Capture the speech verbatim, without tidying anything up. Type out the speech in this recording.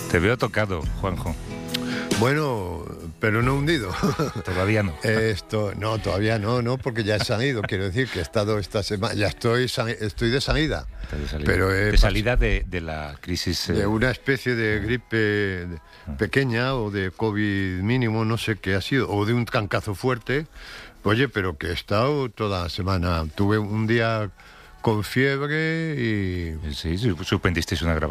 Te veo tocado, Juanjo. Bueno, pero no hundido. Todavía no. Esto, no, todavía no, no, porque ya he salido. Quiero decir que he estado esta semana, ya estoy, estoy de salida. De salida, pero de, salida de, de la crisis. Eh... De una especie de gripe pequeña o de COVID mínimo, no sé qué ha sido, o de un trancazo fuerte. Oye, pero que he estado toda la semana. Tuve un día con fiebre y... Sí, suspendisteis una grabación.